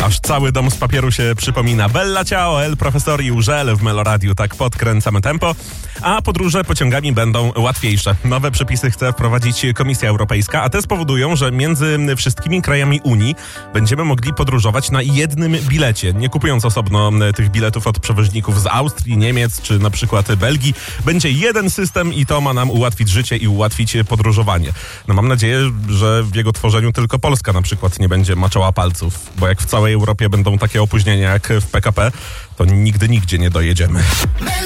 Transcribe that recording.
Aż cały dom z papieru się przypomina. Bella ciao, el profesor i Żel w Meloradiu. Tak podkręcamy tempo. A podróże pociągami będą łatwiejsze. Nowe przepisy chce wprowadzić Komisja Europejska, a te spowodują, że między wszystkimi krajami Unii będziemy mogli podróżować na jednym bilecie, nie kupując osobno tych biletów od przewoźników z Austrii, Niemiec czy na przykład Belgii. Będzie jeden system i to ma nam ułatwić życie i ułatwić podróżowanie. No mam nadzieję, że w jego tworzeniu tylko Polska na przykład nie będzie maczała palców, bo jak w całej Europie będą takie opóźnienia jak w PKP, to nigdy nigdzie nie dojedziemy.